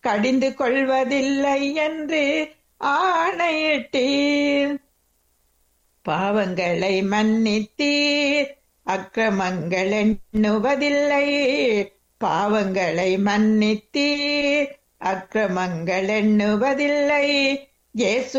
கடிந்து கொள்வதில்லை என்று ஆணையிட்டீர். பாவங்களை மன்னித்தீர், அக்கிரமங்கள் எண்ணுவதில்லை. பாவங்களை மன்னித்தீர், அக்கிரமங்கள் எண்ணுவதில்லை. இயேசு